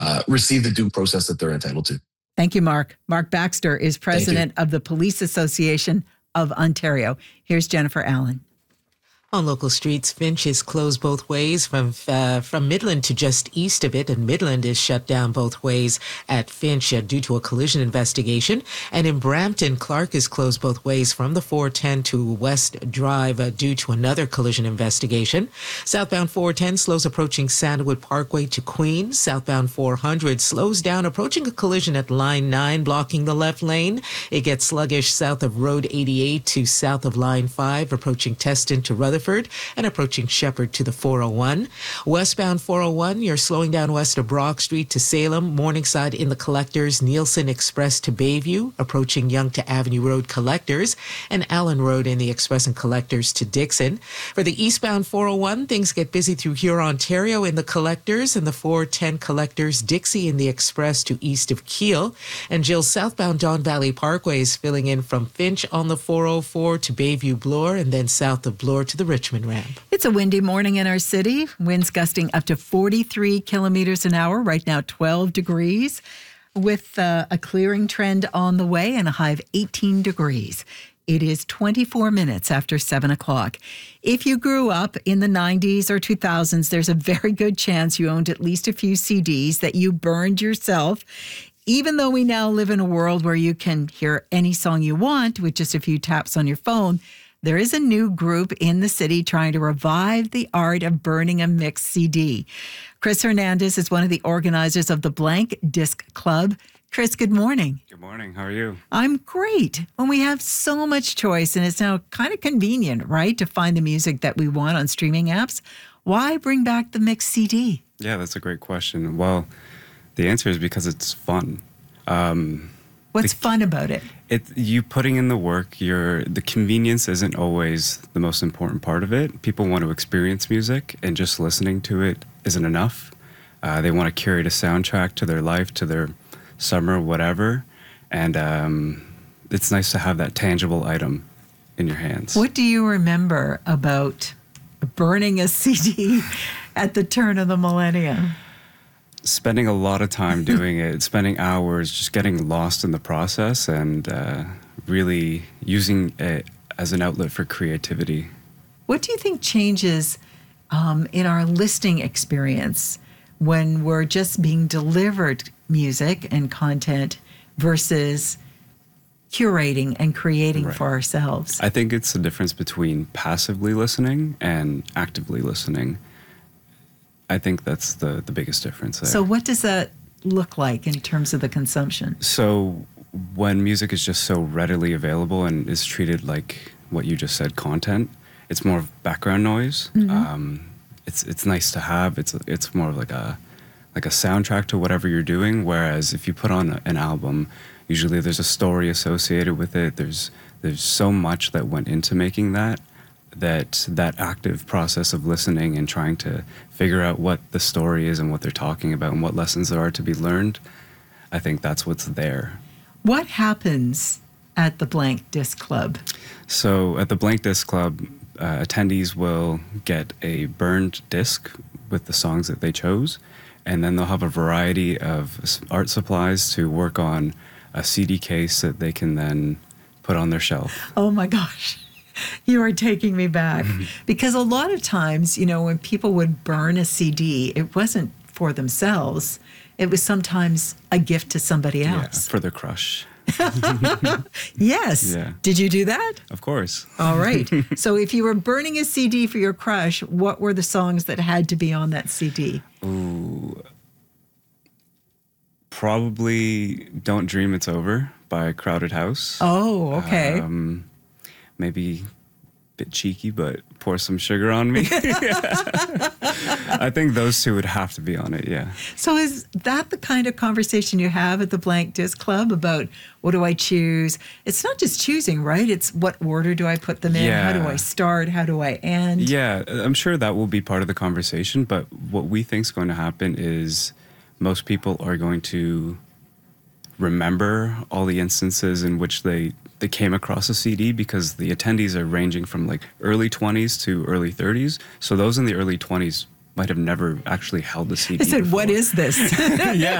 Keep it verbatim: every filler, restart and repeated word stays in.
uh, receive the due process that they're entitled to. Thank you, Mark. Mark Baxter is president of the Police Association of Ontario. Here's Jennifer Allen. On local streets, Finch is closed both ways from uh, from Midland to just east of it, and Midland is shut down both ways at Finch uh, due to a collision investigation. And in Brampton, Clark is closed both ways from the four ten to West Drive uh, due to another collision investigation. Southbound four ten slows approaching Sandalwood Parkway to Queens. Southbound four hundred slows down approaching a collision at Line nine, blocking the left lane. It gets sluggish south of Road eighty-eight to south of Line five, approaching Teston to Rutherford, and approaching Shepherd to the four oh one. Westbound four oh one, you're slowing down west of Brock Street to Salem, Morningside in the Collectors, Nielsen Express to Bayview, approaching Yonge Avenue Road Collectors, and Allen Road in the Express and Collectors to Dixon. For the eastbound four oh one, things get busy through Huron, Ontario in the Collectors, and the four ten Collectors, Dixie in the Express to east of Kiel. And Jill, southbound Don Valley Parkway is filling in from Finch on the four oh four to Bayview Bloor, and then south of Bloor to the Richmond ramp. It's a windy morning in our city. Winds gusting up to forty-three kilometers an hour. Right now, twelve degrees, with uh, a clearing trend on the way and a high of eighteen degrees. It is twenty-four minutes after seven o'clock. If you grew up in the nineties or two thousands, there's a very good chance you owned at least a few C Ds that you burned yourself. Even though we now live in a world where you can hear any song you want with just a few taps on your phone, there is a new group in the city trying to revive the art of burning a mixed C D. Chris Hernandez is one of the organizers of the Blank Disc Club. Chris, good morning. Good morning. How are you? I'm great. When we have so much choice, and it's now kind of convenient, right, to find the music that we want on streaming apps, why bring back the mixed C D? Yeah, that's a great question. Well, the answer is because it's fun. Um, What's the, fun about it? It you putting in the work. Your the convenience isn't always the most important part of it. People want to experience music, and just listening to it isn't enough. Uh, they want to curate a soundtrack to their life, to their summer, whatever. And um, it's nice to have that tangible item in your hands. What do you remember about burning a C D at the turn of the millennium? Spending a lot of time doing it, spending hours just getting lost in the process, and uh, really using it as an outlet for creativity. What do you think changes um, in our listening experience when we're just being delivered music and content versus curating and creating right. for ourselves? I think it's the difference between passively listening and actively listening. I think that's the, the biggest difference there. So what does that look like in terms of the consumption? So when music is just so readily available and is treated like what you just said, content, it's more of background noise. Mm-hmm. Um, it's it's nice to have. It's it's more of like a like a soundtrack to whatever you're doing. Whereas if you put on an album, usually there's a story associated with it. There's there's so much that went into making that. that that active process of listening and trying to figure out what the story is and what they're talking about and what lessons there are to be learned, I think that's what's there. What happens at the Blank Disc Club? So at the Blank Disc Club, uh, attendees will get a burned disc with the songs that they chose, and then they'll have a variety of art supplies to work on a C D case that they can then put on their shelf. Oh my gosh. You are taking me back. Because a lot of times, you know, when people would burn a C D, it wasn't for themselves. It was sometimes a gift to somebody else. Yeah, for their crush. Yes. Yeah. Did you do that? Of course. All right. So if you were burning a C D for your crush, what were the songs that had to be on that C D? Ooh. Probably Don't Dream It's Over by Crowded House. Oh, okay. Um, maybe a bit cheeky, but Pour Some Sugar on Me. I think those two would have to be on it, yeah. So is that the kind of conversation you have at the Blank Disc Club about what do I choose? It's not just choosing, right? It's what order do I put them in? Yeah. How do I start? How do I end? Yeah, I'm sure that will be part of the conversation, but what we think is going to happen is most people are going to remember all the instances in which they they came across a C D, because the attendees are ranging from like early twenties to early thirties. So those in the early twenties might have never actually held a C D. I said, before. what is this? Yeah.